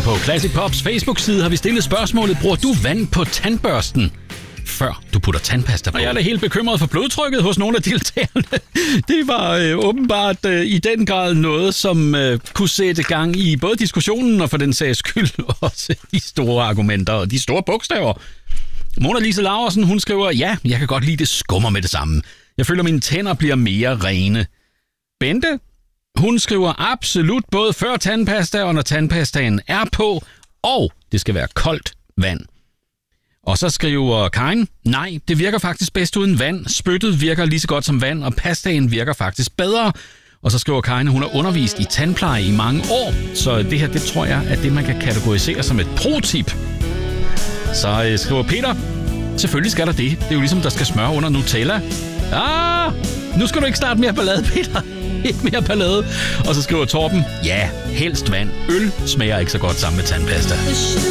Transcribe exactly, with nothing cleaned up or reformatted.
På Classic Pops Facebook-side har vi stillet spørgsmålet: bruger du vand på tandbørsten, før du putter tandpasta på? Og jeg er da helt bekymret for blodtrykket hos nogle af deltagerne. Det var øh, åbenbart øh, i den grad noget, som øh, kunne sætte gang i både diskussionen og for den sags skyld også de store argumenter og de store bogstaver. Mona Lise Laursen, hun skriver: ja, jeg kan godt lide det skummer med det samme. Jeg føler, mine tænder bliver mere rene. Bente, hun skriver absolut både før tandpasta og når tandpastaen er på, og det skal være koldt vand. Og så skriver Karin: nej, det virker faktisk bedst uden vand. Spyttet virker lige så godt som vand, og pastaen virker faktisk bedre. Og så skriver Karin, at hun har undervist i tandpleje i mange år, så det her, det tror jeg, er det, man kan kategorisere som et pro-tip. Så øh, skriver Peter: selvfølgelig skal der det. Det er jo ligesom, der skal smør under Nutella. Ah, nu skal du ikke starte mere ballade, Peter. Ikke mere ballade. Og så skriver Torben: ja, helst vand. Øl smager ikke så godt sammen med tandpasta.